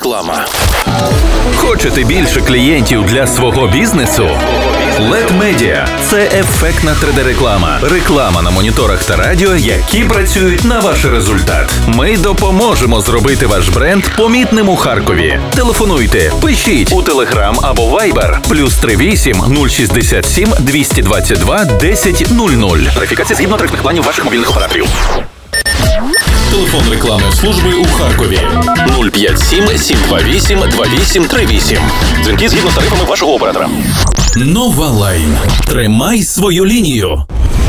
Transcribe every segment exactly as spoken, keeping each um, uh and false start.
Реклама. Хочете більше клієнтів для свого бізнесу? лед Media – це ефектна три де-реклама. Реклама на моніторах та радіо, які працюють на ваш результат. Ми допоможемо зробити ваш бренд помітним у Харкові. Телефонуйте, пишіть у Telegram або Viber плюс три вісім нуль шістдесят сім двісті двадцять два десять нуль нуль. Тарифікація згідно тарифних планів ваших мобільних операторів. Телефон рекламної служби у Харкові нуль п'ять сім сім два вісім два вісім три вісім. Дзвінки згідно з тарифами вашого оператора. Нова Лайн. Тримай свою лінію.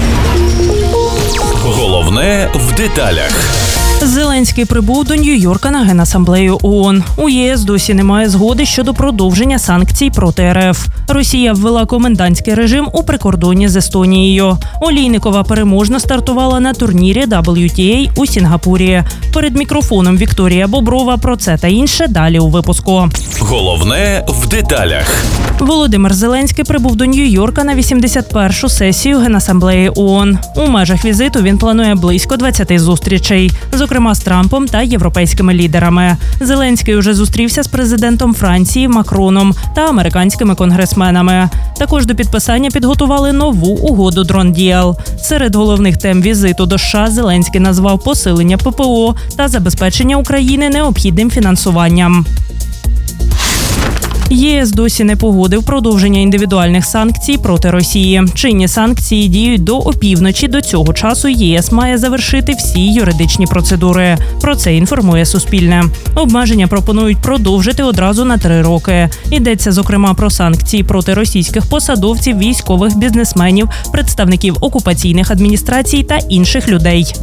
Головне в деталях. Зеленський прибув до Нью-Йорка на Генасамблею ООН. У ЄС досі немає згоди щодо продовження санкцій проти РФ. Росія ввела комендантський режим у прикордонні з Естонією. Олійникова переможно стартувала на турнірі дабл ю ті ей у Сінгапурі. Перед мікрофоном Вікторія Боброва про це та інше далі у випуску. Головне в деталях. Володимир Зеленський прибув до Нью-Йорка на вісімдесят першу сесію Генасамблеї ООН. У межах візиту він планує близько двадцяти зустрічей, зокрема з Трампом та європейськими лідерами. Зеленський уже зустрівся з президентом Франції Макроном та американськими конгресменами. Також до підписання підготували нову угоду «Дрон-діал». Серед головних тем візиту до США Зеленський назвав посилення пе пе о та забезпечення України необхідним фінансуванням. ЄС досі не погодив продовження індивідуальних санкцій проти Росії. Чинні санкції діють до опівночі. До цього часу ЄС має завершити всі юридичні процедури. Про це інформує Суспільне. Обмеження пропонують продовжити одразу на три роки. Йдеться, зокрема, про санкції проти російських посадовців, військових, бізнесменів, представників окупаційних адміністрацій та інших людей.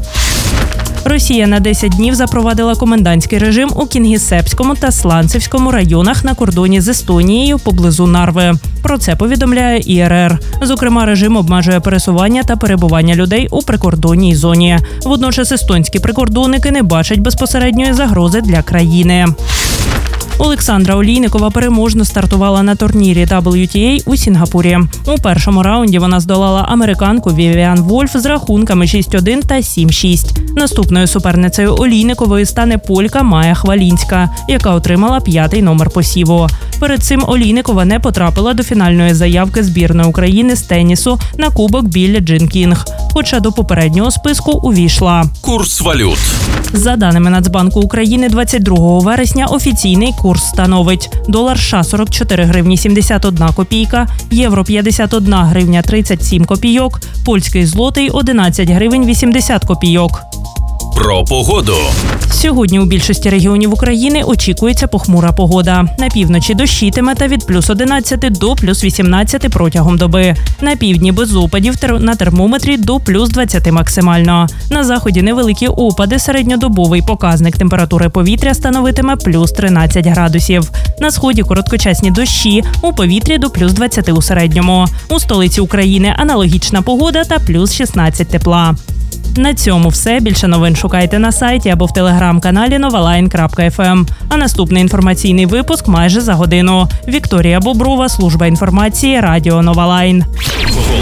Росія на десять днів запровадила комендантський режим у Кінгісеппському та Сланцевському районах на кордоні з Естонією поблизу Нарви. Про це повідомляє і ер ер. Зокрема, режим обмежує пересування та перебування людей у прикордонній зоні. Водночас естонські прикордонники не бачать безпосередньої загрози для країни. Олександра Олійникова переможно стартувала на турнірі дабл ю ті ей у Сінгапурі. У першому раунді вона здолала американку Вівіан Вольф з рахунками шість один та сім шість. Наступною суперницею Олійникової стане полька Майя Хвалінська, яка отримала п'ятий номер посіву. Перед цим Олійникова не потрапила до фінальної заявки збірної України з тенісу на кубок Біллі Джін Кінг, хоча до попереднього списку увійшла. Курс валют. За даними Нацбанку України, двадцять другого вересня офіційний курс становить: долар США сорок чотири гривні сімдесят одна копійка, євро п'ятдесят одна гривня тридцять сім копійок, польський злотий одинадцять гривень вісімдесят копійок. Про погоду. Сьогодні у більшості регіонів України очікується похмура погода. На півночі дощитиме та від плюс одинадцяти до плюс вісімнадцяти протягом доби. На півдні без опадів, на термометрі до плюс двадцяти максимально. На заході невеликі опади, середньодобовий показник температури повітря становитиме плюс тринадцять градусів. На сході короткочасні дощі, у повітрі до плюс двадцяти у середньому. У столиці України аналогічна погода та плюс шістнадцять тепла. На цьому все. Більше новин шукайте на сайті або в телеграм-каналі новалайн крапка еф ем. А наступний інформаційний випуск майже за годину. Вікторія Боброва, служба інформації, радіо Новалайн.